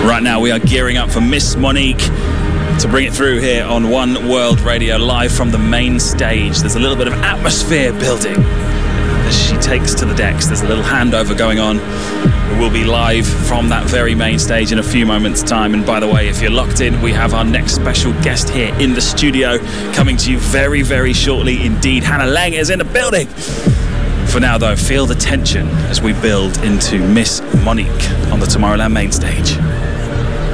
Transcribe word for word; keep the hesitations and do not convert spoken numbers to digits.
Right now we are gearing up for Miss Monique to bring it through here on One World Radio, live from the main stage. There's a little bit of atmosphere building as she takes to the decks. There's a little handover going on. We'll be live from that very main stage in a few moments' time. And by the way, if you're locked in, we have our next special guest here in the studio coming to you very, very shortly indeed. Hannah Lang is in the building. For now, though, feel the tension as we build into Miss Monique on the Tomorrowland main stage.